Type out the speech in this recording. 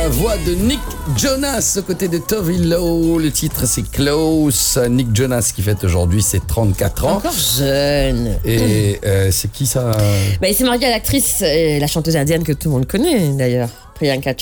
voix de Nick Jonas aux côtés de Tove Lo. Le titre c'est Close. Nick Jonas qui fête aujourd'hui ses 34 ans. Encore jeune. Et c'est qui ça? Il s'est marié à l'actrice et la chanteuse indienne que tout le monde connaît d'ailleurs, Priyanka